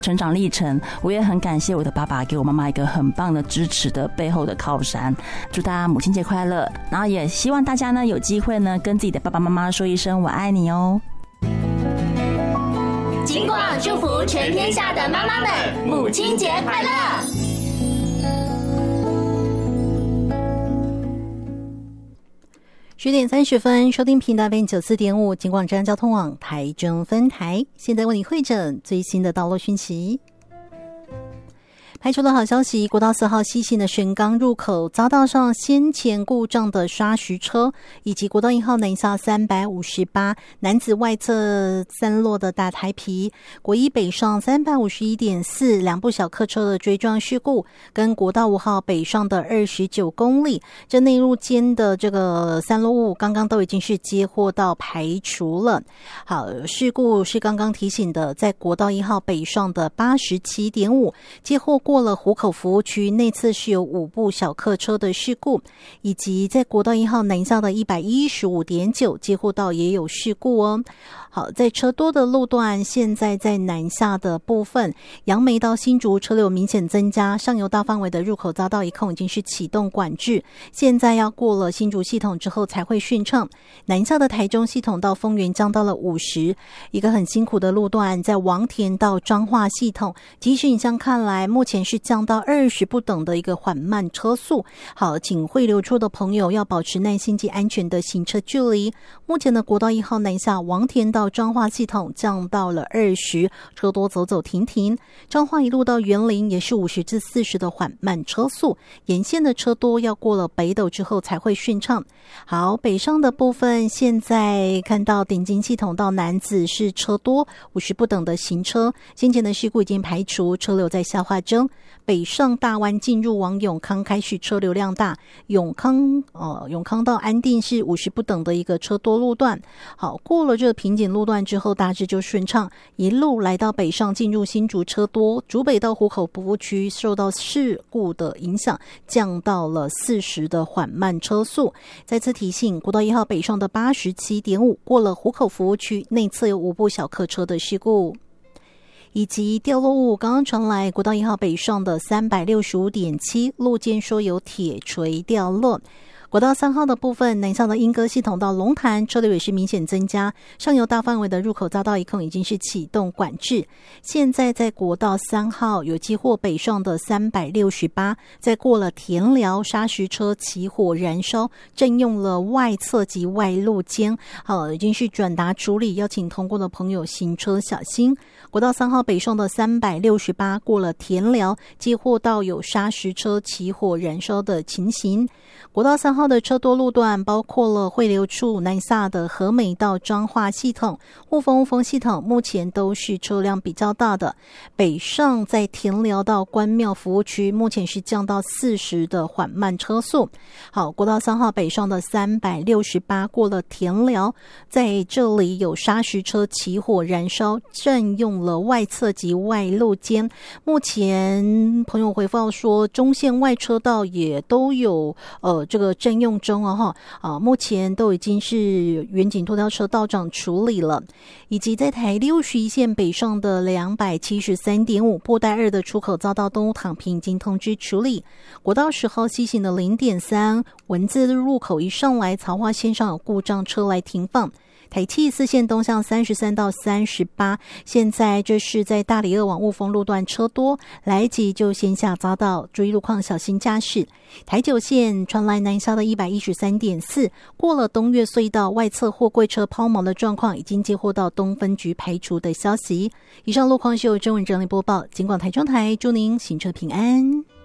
成长历程，我也很感谢我的爸爸给我妈妈一个很棒的支持的背后的靠山。祝大家母亲节快乐，然后也希望大家呢有机会呢跟自己的爸爸妈妈说一声我爱你哦。 警广祝福全天下的妈妈们，母亲节快乐 ！10点30分，收听频道 FM94.5 警广交通网台中分台，现在为你汇整最新的道路讯息。排除了好消息，国道4号西行的神冈入口匝道上先前故障的砂石车，以及国道1号南下358男子外侧散落的大台皮，国一北上351.4两部小客车的追撞事故，跟国道5号北上的29公里，这内路间的这个散落物刚刚都已经是接获到排除了。好，事故是刚刚提醒的，在国道1号北上的87.5接获过了湖口服务区，内侧是有5部小客车的事故，以及在国道1号南下的115.9接获到也有事故哦。好，在车多的路段，现在在南下的部分，杨梅到新竹车流明显增加，上游大范围的入口匝道一控已经是启动管制，现在要过了新竹系统之后才会顺畅。南下的台中系统到丰原降到了50，一个很辛苦的路段，在王田到彰化系统，即使影像看来目前是降到20不等的一个缓慢车速。好，请汇流出的朋友要保持耐心及安全的行车距离。目前的国道1号南下王田到彰化系统降到了20，车多走走停停。彰化一路到园林也是50至40的缓慢车速，沿线的车多要过了北斗之后才会顺畅。好，北上的部分，现在看到顶金系统到楠梓是车多50不等的行车，先前的事故已经排除，车流在消化中。北上大湾进入往永康开始车流量大，永康到安定是50不等的一个车多路段。好，过了这个瓶颈路段之后，大致就顺畅，一路来到北上进入新竹车多，竹北到湖口服务区受到事故的影响，降到了40的缓慢车速。再次提醒，国道1号北上的87.5过了湖口服务区，内侧有5部小客车的事故。以及掉落物刚刚传来，国道1号北上的365.7路肩说有铁锤掉落。国道3号的部分，南向的莺歌系统到龙潭车流也是明显增加，上游大范围的入口匝道一控已经是启动管制。现在在国道3号有接获北上的368，在过了田寮砂石车起火燃烧，占用了外侧及外路肩，好，已经是转达处理，邀请通过的朋友行车小心。国道3号北上的368过了田寮，接获到有砂石车起火燃烧的情形。国道3号的车多路段包括了汇流处南下的和美到彰化系统、雾峰系统，目前都是车辆比较大的。北上在田寮到关庙服务区，目前是降到40的缓慢车速。好，国道3号北上的368过了田寮，在这里有砂石车起火燃烧，占用了外侧及外路肩。目前朋友回复说，中线外车道也都有这个占用中目前都已经是远景拖吊车道长处理了。以及在台61线北上的273.5布袋2的出口遭到东躺平，已经通知处理。国道10号西行的 0.3 文字入口一上来，曹化线上有故障，车来停放。台74线东向33到38，现在这是在大里2往雾峰路段车多，来及就先下匝道，注意路况，小心驾驶。台9线传来南下的 113.4， 过了东岳隧道外侧货柜车抛锚的状况，已经接获到东分局排除的消息。以上路况是由郑文整理播报，警广台中台，祝您行车平安。